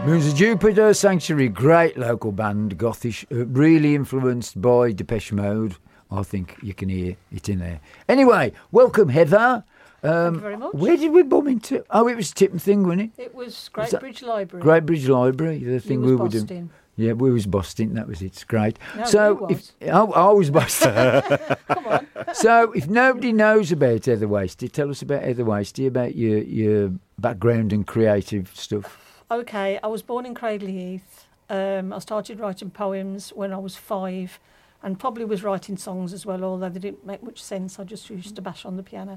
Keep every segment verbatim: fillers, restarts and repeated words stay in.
Moons of Jupiter Sanctuary, great local band, Gothish, uh, really influenced by Depeche Mode. I think you can hear it in there. Anyway, welcome, Heather. Um, Thank you very much. Where did we bump into? Oh, it was Tipton thing, wasn't it? It was Great Was Bridge Library. Great Bridge Library, the thing was we were Boston. doing. Yeah, we was Boston. That was it. It's great. No, so who was? if oh, I was Boston. Come on. So if nobody knows about Heather Wasty, tell us about Heather Wasty, about your your background and creative stuff. Okay, I was born in Cradley Heath. Um, I started writing poems when I was five, and probably was writing songs as well, although they didn't make much sense. I just used to bash on the piano.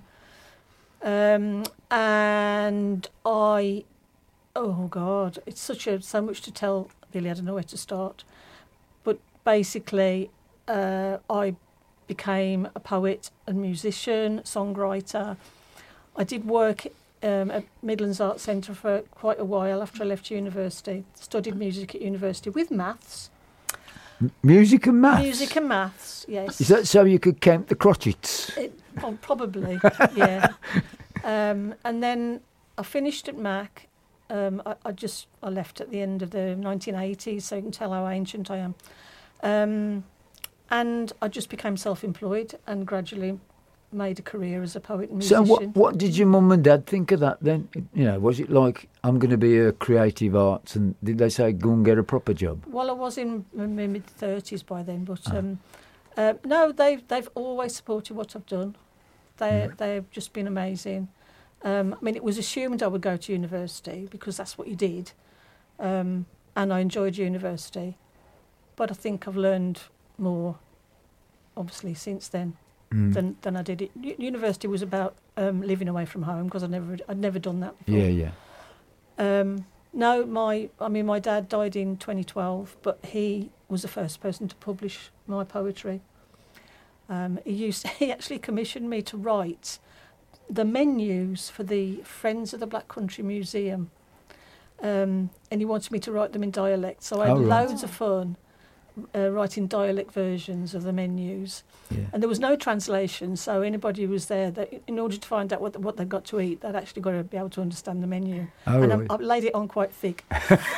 Um, and I, oh God, it's such a so much to tell. Really, I don't know where to start. But basically, uh, I became a poet and musician, songwriter. I did work um, at Midlands Arts Centre for quite a while after I left university. Studied music at university with maths. M- music and maths. Music and maths, yes. Is that so you could count the crotchets? It, oh, probably, yeah. Um, and then I finished at Mac. Um, I, I just I left at the end of the nineteen eighties, so you can tell how ancient I am. Um, and I just became self-employed and gradually made a career as a poet and So musician. what what did your mum and dad think of that then? You know, was it like, I'm going to be a creative arts, and did they say go and get a proper job? Well, I was in my mid thirties by then, but um, uh, no, they've they've always supported what I've done. They Mm. they've just been amazing. Um, I mean, it was assumed I would go to university because that's what you did, um, and I enjoyed university. But I think I've learned more, obviously, since then Mm. than than I did. It. U- university was about um, living away from home because I never I'd never done that before. Yeah, yeah. Um, no, my I mean, my dad died in twenty twelve, but he was the first person to publish my poetry. Um, he used he actually commissioned me to write the menus for the Friends of the Black Country Museum, um, and he wanted me to write them in dialect. So I had Oh, right. loads of fun uh, writing dialect versions of the menus. Yeah. And there was no translation, so anybody who was there, that in order to find out what what they've got to eat, they'd actually got to be able to understand the menu. Oh, and right. I, I laid it on quite thick.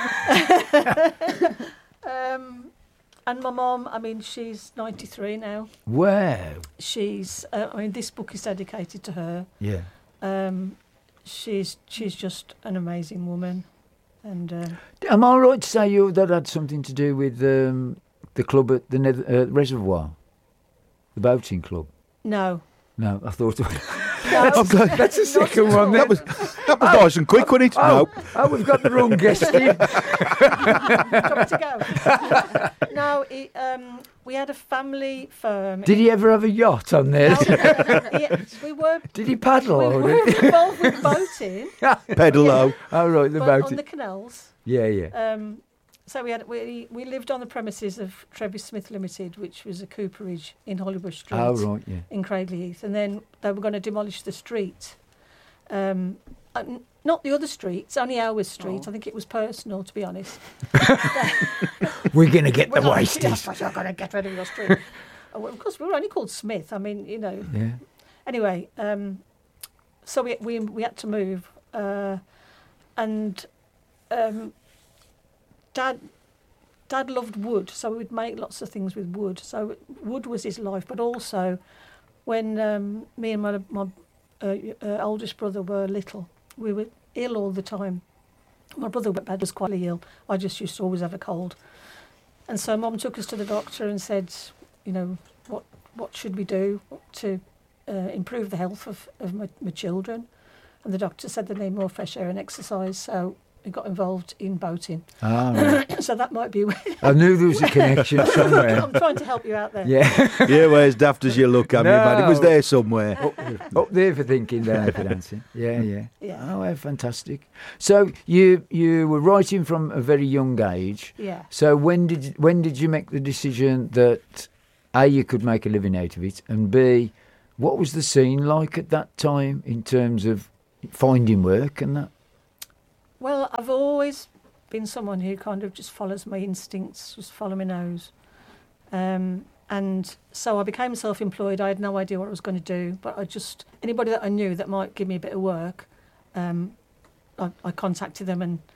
um, and my mum, I mean, she's ninety-three now. Wow. She's, uh, I mean, this book is dedicated to her. Yeah. Um, she's she's just an amazing woman, and uh, Am I right to say you that had something to do with um, the club at the Nether, uh, Reservoir, the boating club? no. No, I thought. No, I'm glad- That's the not second at one all. then. That was that was nice and quick, wasn't it? Oh, No. oh, we've got the wrong guest in. Do you want me to go? No, it, um, we had a family firm. Did he ever have a yacht on there? No, no, no, no. Yeah, we were Did he paddle? we or were did- involved with boating, Pedal low. Oh, right, the but boat. on the canals. Yeah, yeah. Um, so we had we we lived on the premises of Trevis Smith Limited, which was a cooperage in Hollywood Street Oh, right, yeah. in Cradley Heath, and then they were going to demolish the street. Um, and not the other streets, only our street. Oh. I think it was personal, to be honest. We're going to get the We're not- wasties. We're not going to get rid of your street. Oh, well, of course, we were only called Smith. I mean, you know. Yeah. Anyway, um, so we we we had to move, uh, and um, Dad Dad loved wood, so we'd make lots of things with wood. So wood was his life, but also when um, me and my my uh, uh, oldest brother were little, we were ill all the time. My brother was quite ill. I just used to always have a cold, and so Mum took us to the doctor and said, you know, what what should we do to uh, improve the health of, of my, my children? And the doctor said they need more fresh air and exercise, so we got involved in boating. Ah, right. So that might be where I knew there was a connection somewhere. I'm trying to help you out there. Yeah. Yeah, well, as daft as you look at me, man. It was No. there somewhere. Up there for thinking, down for dancing. Yeah, yeah. Yeah. Oh, well, fantastic. So you you were writing from a very young age. Yeah. So when did when did you make the decision that A, you could make a living out of it, and B, what was the scene like at that time in terms of finding work and that? Well, I've always been someone who kind of just follows my instincts, just follow my nose. Um, and so I became self-employed. I had no idea what I was going to do, but I just, anybody that I knew that might give me a bit of work, um, I, I contacted them and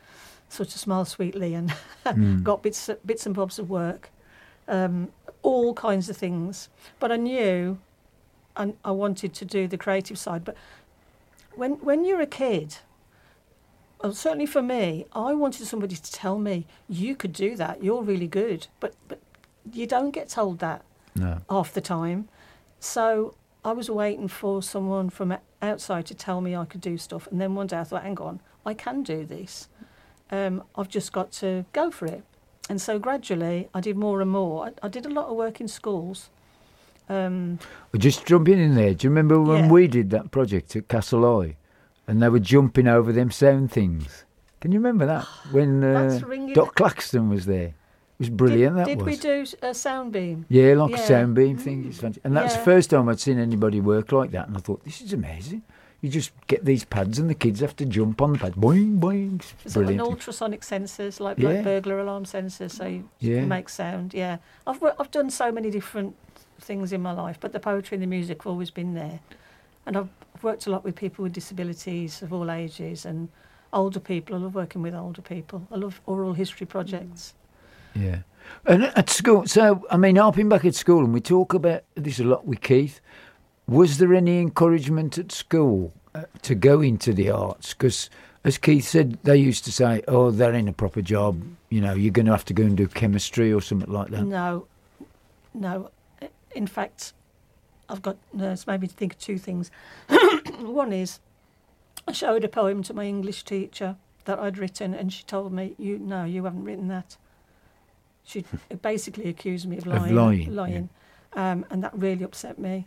sort of smiled sweetly and Mm. got bits bits and bobs of work, um, all kinds of things. But I knew I, I wanted to do the creative side. But when when you're a kid, well, certainly for me, I wanted somebody to tell me, you could do that, you're really good. But but you don't get told that No. half the time. So I was waiting for someone from outside to tell me I could do stuff. And then one day I thought, hang on, I can do this. Um, I've just got to go for it. And so gradually I did more and more. I, I did a lot of work in schools. Um, Well, just jumping in there, do you remember when Yeah. we did that project at Castle Eye and they were jumping over them sound things? Can you remember that? When uh, That's ringing- Doc Claxton was there. It was brilliant, did that did was. we do a sound beam? Yeah, like a Yeah. sound beam thing. It's fantastic. And that's the Yeah. first time I'd seen anybody work like that. And I thought, this is amazing. You just get these pads and the kids have to jump on the pad. Boing, boing. It's It's like an brilliant. ultrasonic sensors, like, Yeah. like burglar alarm sensors, so you Yeah. can make sound. Yeah, I've wo- I've done so many different things in my life, but the poetry and the music have always been there. And I've I've worked a lot with people with disabilities of all ages and older people. I love working with older people. I love oral history projects. Yeah. And at school, so, I mean, harping back at school, and we talk about this a lot with Keith, was there any encouragement at school uh, to go into the arts? Because, as Keith said, they used to say, oh, that ain't a proper job. You know, you're going to have to go and do chemistry or something like that. No, no. In fact, I've got uh, it's made me think of two things. One is, I showed a poem to my English teacher that I'd written, and she told me, "You no, you haven't written that." She basically accused me of lying, lying, lying, um, and that really upset me.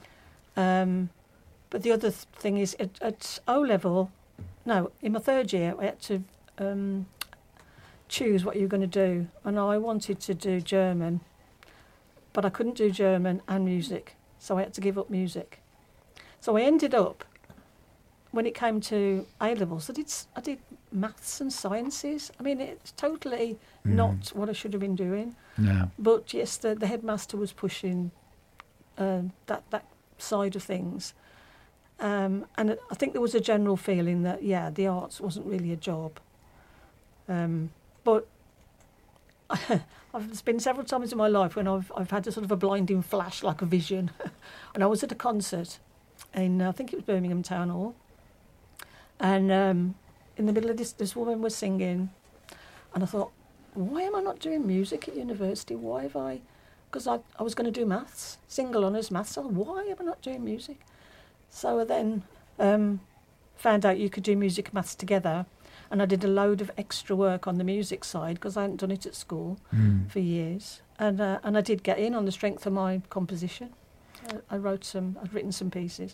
Um, but the other th- thing is, at, at O level, no, in my third year, I had to um, choose what you were going to do, and I wanted to do German, but I couldn't do German and music, so I had to give up music. So I ended up, when it came to A levels, I did s- I did maths and sciences. I mean, it's totally Mm. not what I should have been doing. No. But yes, the, the headmaster was pushing uh, that that side of things, um, and I think there was a general feeling that yeah, the arts wasn't really a job. Um, but I've there's been several times in my life when I've I've had a sort of a blinding flash, like a vision, and I was at a concert in I think it was Birmingham Town Hall, and um, in the middle of this, this woman was singing, and I thought, why am I not doing music at university? Why have I? Because I, I was going to do maths, single honours maths. So why am I not doing music? So I then um, found out you could do music and maths together, and I did a load of extra work on the music side because I hadn't done it at school Mm. for years, and uh, and I did get in on the strength of my composition. I, I wrote some, I'd written some pieces,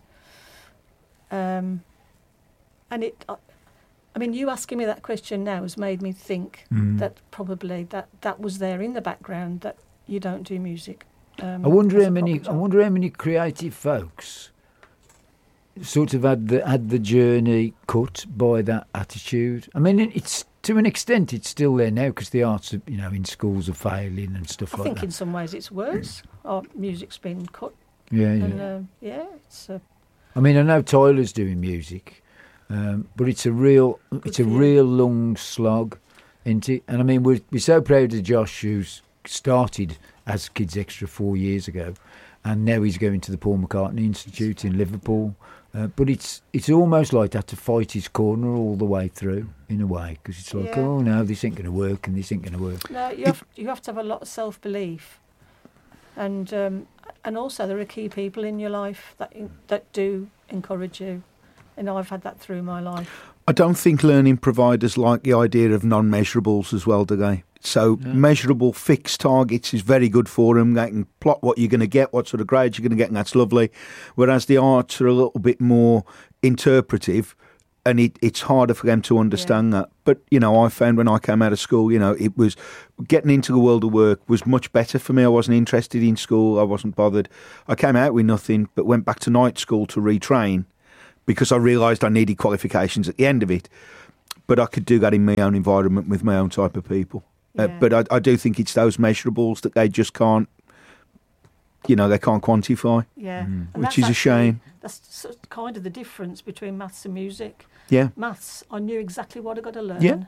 um, and it. I, I mean, you asking me that question now has made me think Mm. that probably that, that was there in the background, that you don't do music. Um, I wonder as how a many. proper I job. wonder how many creative folks sort of had the had the journey cut by that attitude. I mean, it- it's to an extent it's still there now because the arts, are, you know, in schools are failing and stuff I like think that. in some ways it's worse. Our music's been cut, Yeah, yeah. and uh, yeah, it's uh, I mean, I know Tyler's doing music, um, but it's a real, it's a for you. real long slog, isn't it? And I mean, we're we're so proud of Josh, who's started as Kids Extra four years ago, and now he's going to the Paul McCartney Institute in Liverpool. Uh, but it's it's almost like that to fight his corner all the way through, in a way, because it's like, Yeah. oh no, this ain't going to work, and this ain't going to work. no. You have you have to have a lot of self belief, and um, and also there are key people in your life that that do encourage you. And I've had that through my life. I don't think learning providers like the idea of non-measurables as well, do they? So Yeah. measurable fixed targets is very good for them. They can plot what you're going to get, what sort of grades you're going to get, and that's lovely. Whereas the arts are a little bit more interpretive, and it, it's harder for them to understand that. But, you know, I found when I came out of school, you know, it was getting into the world of work was much better for me. I wasn't interested in school. I wasn't bothered. I came out with nothing, but went back to night school to retrain, because I realised I needed qualifications at the end of it. But I could do that in my own environment with my own type of people. Uh, Yeah. but I, I do think it's those measurables that they just can't, you know, they can't quantify, Yeah, Mm. And which that's is a actually- shame. That's sort of kind of the difference between maths and music. Yeah. Maths, I knew exactly what I got to learn. Yeah.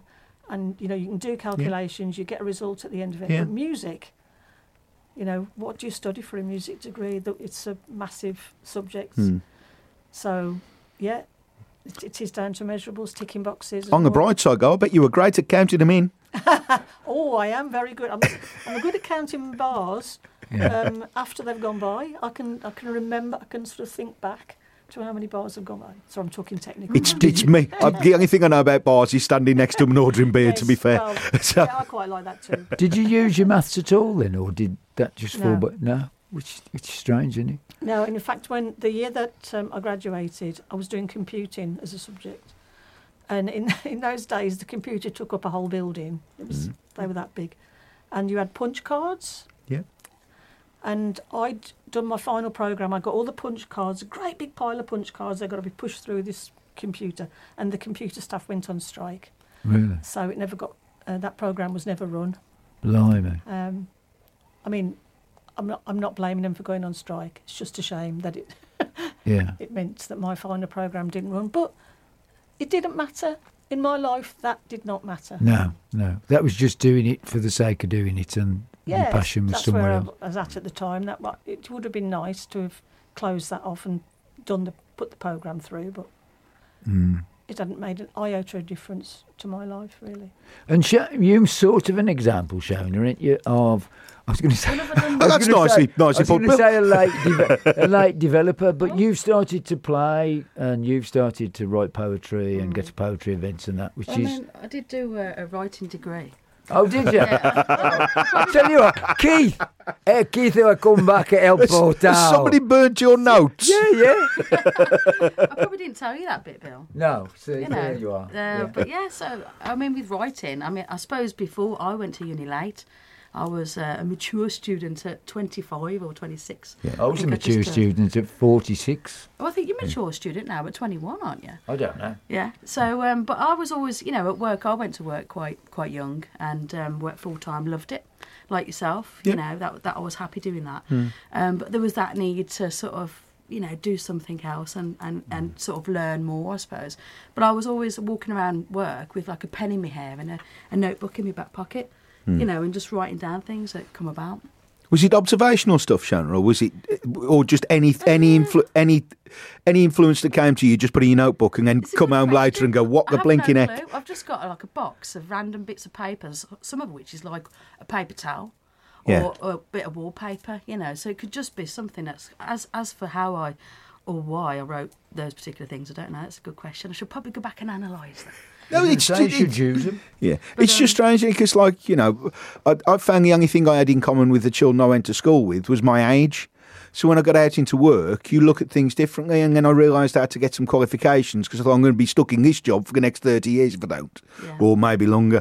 and you know you can do calculations, you get a result at the end of it. Yeah. But music, you know, what do you study for a music degree? That it's a massive subject. Hmm. So, yeah, it, it is down to measurables, ticking boxes. On the bright side, though, I bet you were great at counting them in. Oh, I am very good. I'm, I'm good at counting bars. Yeah. Um, after they've gone by, I can I can remember. I can sort of think back to how many bars have gone by. So I'm talking technical. It's it's me. I, the only thing I know about bars is standing next to them and ordering beer, to be Yes, fair. well, So- yeah, I quite like that too. Did you use your maths at all then, or did that just fall? No. But no, which it's strange, isn't it? No, and in fact, when the year that um, I graduated, I was doing computing as a subject, and in in those days, the computer took up a whole building. It was Mhm. they were that big, and you had punch cards. Yeah. And I'd done my final program. I got all the punch cards, a great big pile of punch cards. They've got to be pushed through this computer, and the computer staff went on strike, Really? so it never got. Uh, that program was never run. Blimey. Um, I mean, I'm not. I'm not blaming them for going on strike. It's just a shame that it. Yeah. It meant that my final program didn't run, but it didn't matter in my life. That did not matter. No, no. That was just doing it for the sake of doing it, and your Yes, passion was that's somewhere where else. I was at at the time. That wa- it would have been nice to have closed that off and done the put the program through, but Mm. it hadn't made an iota of difference to my life, really. And Sha- you sort of an example, Shona, aren't you, of... I was going to say... When have I done Oh, I was that's gonna nicely- say- nicely I was going put, to Bill. say a late, deve- a late developer, but you've started to play and you've started to write poetry and get to poetry events and that, which I is... mean, I did do a, a writing degree. Oh, did you? Yeah. I tell you what, Keith, hey, Keith, who I come back at El Portal. Has somebody burnt your notes? Yeah, yeah. I probably didn't tell you that bit, Bill. No, see, You know, there you are. Uh, Yeah. But yeah, so I mean, with writing, I mean, I suppose before I went to uni late, I was uh, a mature student at twenty-five or twenty-six. I was a think I mature just, uh, student at forty-six. Well, I think you're a mature student now, at twenty-one, aren't you? I don't know. Yeah. So, um, but I was always, you know, at work. I went to work quite quite young and um, worked full time. Loved it, like yourself. Yep. You know, that that I was happy doing that. Mm. Um, but there was that need to sort of, you know, do something else and, and, and sort of learn more, I suppose. But I was always walking around work with like a pen in my hair and a, a notebook in my back pocket, Mm. you know, and just writing down things that come about. Was it observational stuff, Shannon, or was it, or just any any influ- any any influence that came to you? Just put in your notebook and then It's a come good home later question. and go, "What I the have blinking no heck?" clue. I've just got like a box of random bits of papers, some of which is like a paper towel or, Yeah. or a bit of wallpaper, you know. So it could just be something that's as as for how I or why I wrote those particular things. I don't know. That's a good question. I should probably go back and analyse them. No, it's say you just, should use them. yeah, it's just strange because, like, you know, I, I found the only thing I had in common with the children I went to school with was my age. So when I got out into work, you look at things differently, and then I realised I had to get some qualifications because I thought I'm going to be stuck in this job for the next thirty years if I don't, Yeah. or maybe longer.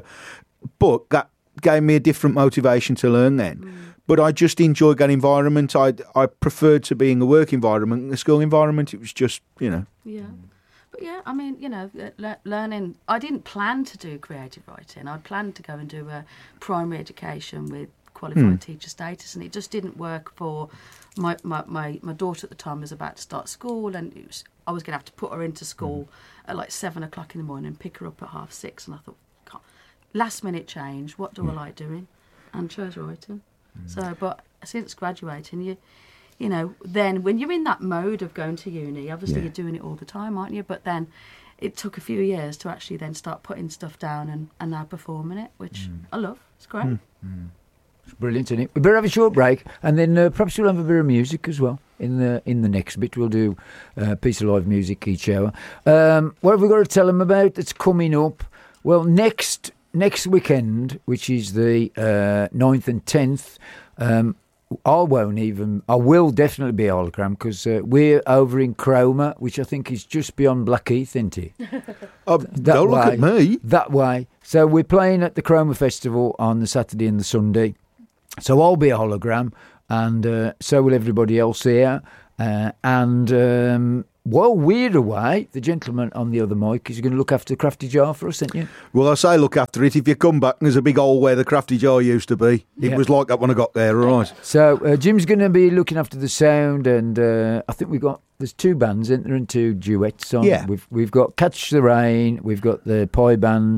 But that gave me a different motivation to learn then. Mm. But I just enjoyed that environment. I I preferred to be in the work environment than the school environment. It was just, you know. Yeah. But yeah, I mean, you know, le- learning. I didn't plan to do creative writing. I'd planned to go and do a primary education with qualified Hmm. teacher status, and it just didn't work for my, my, my, my daughter at the time was about to start school, and it was, I was going to have to put her into school at like seven o'clock in the morning and pick her up at half six. And I thought, God, last minute change. What do I like doing? And chose writing. So, but since graduating, you. You know, then when you're in that mode of going to uni, obviously Yeah. you're doing it all the time, aren't you? But then it took a few years to actually then start putting stuff down and, and now performing it, which I love. It's great. It's brilliant, isn't it? We better have a short break, and then uh, perhaps we'll have a bit of music as well. In the in the next bit, we'll do a uh, piece of live music each hour. Um, what have we got to tell them about that's coming up? Well, next next weekend, which is the uh, ninth and tenth, um, I won't even, I will definitely be hologram because uh, we're over in Cromer, which I think is just beyond Blackheath, isn't it? Oh, That don't look way. at me. That way. So we're playing at the Cromer Festival on the Saturday and the Sunday. So I'll be a hologram, and uh, so will everybody else here. Uh, and um, while we're away, the gentleman on the other mic is going to look after the Crafty Jar for us, isn't you? Well, I say look after it. If you come back and there's a big hole where the Crafty Jar used to be, it Yeah. was like that when I got there, all right. So uh, Jim's going to be looking after the sound, and uh, I think we've got there's two bands, isn't there, and two duets on. Yeah. We've we've got Catch the Rain, we've got the Pie Band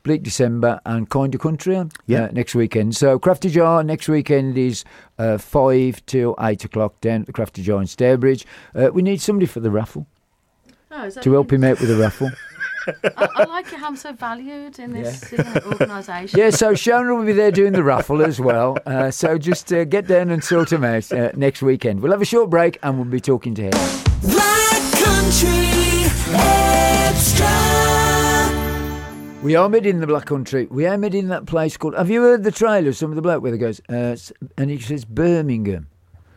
Bleak December and Kinda Country on Yeah. uh, next weekend. So Crafty Jar next weekend is uh, five till eight o'clock down at the Crafty Jar in Stourbridge. Uh, we need somebody for the raffle Oh, is that to help you? him out with the raffle. I, I like how I'm so valued in this uh, organisation. Yeah, so Shona will be there doing the raffle as well. Uh, so just uh, get down and sort him out uh, next weekend. We'll have a short break and we'll be talking to him. Black Country Extra. We are made in the Black Country. We are made in that place called... Have you heard the trailer of some of the bloke where it goes, uh, s- and it says Birmingham.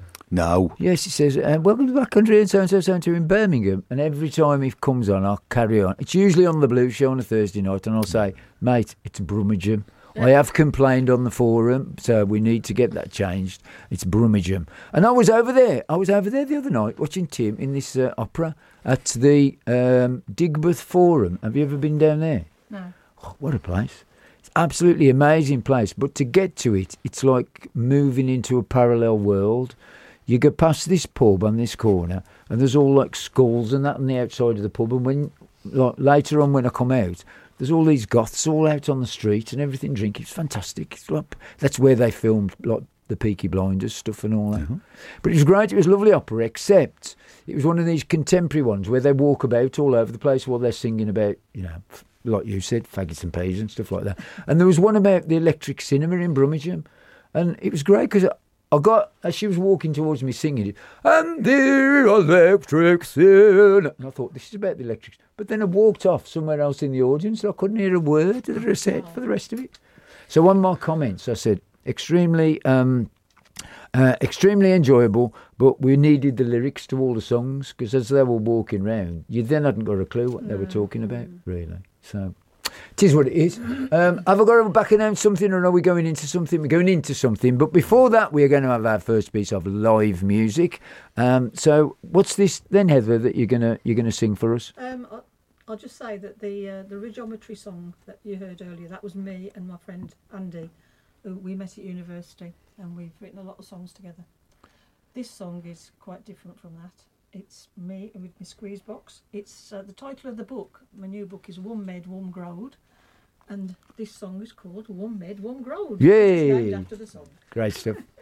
No. Yes, it says, uh, welcome to the Black Country and so-and-so, so-and-so in Birmingham. And every time it comes on, I'll carry on. It's usually on the Blue Show on a Thursday night, and I'll say, mate, it's Brummagem. I have complained on the forum, so we need to get that changed. It's Brummagem. And I was over there. I was over there the other night watching Tim in this uh, opera at the um, Digbeth Forum. Have you ever been down there? No. Oh, what a place. It's absolutely amazing place. But to get to it, it's like moving into a parallel world. You go past this pub on this corner, and there's all like skulls and that on the outside of the pub. And when like, later on when I come out, there's all these goths all out on the street and everything drinking. It's fantastic. It's like, that's where they filmed like the Peaky Blinders stuff and all that. Mm-hmm. But it was great. It was lovely opera, except it was one of these contemporary ones where they walk about all over the place while they're singing about, you know, f- like you said, faggots and peas and stuff like that. And there was one about the Electric Cinema in Brummagem, and it was great because I got, as she was walking towards me singing it, and the electric cinema. And I thought, this is about the electric. But then I walked off somewhere else in the audience, and I couldn't hear a word that I said for the rest of it. So on my comments, I said, extremely, um, uh, extremely enjoyable, but we needed the lyrics to all the songs, because as they were walking round, you then hadn't got a clue what they were talking about, really. So... it is what it is. Um, have I got to back announce something, or are we going into something? We're going into something. But before that, we are going to have our first piece of live music. Um, so what's this then, Heather, that you're going to you're going to sing for us? Um, I- I'll just say that the uh, the Ridgeometry song that you heard earlier, that was me and my friend Andy, who we met at university, and we've written a lot of songs together. This song is quite different from that. It's me with my squeeze box. It's uh, the title of the book. My new book is One Med, One Growed, and this song is called One Med, One Growed. Yay! It's named after the song. Great stuff.